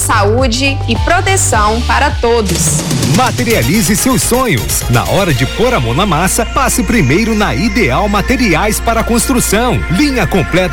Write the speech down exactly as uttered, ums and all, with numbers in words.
saúde e proteção para todos. Materialize seus sonhos. Na hora de pôr a mão na massa, passe primeiro na Ideal Materiais para Construção. Linha completa